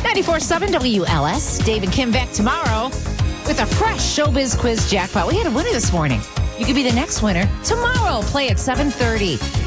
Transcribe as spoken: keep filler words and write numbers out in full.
ninety-four seven W L S. Dave and Kim back tomorrow with a fresh Showbiz Quiz jackpot. We had a winner this morning. You could be the next winner tomorrow. Play at seven thirty.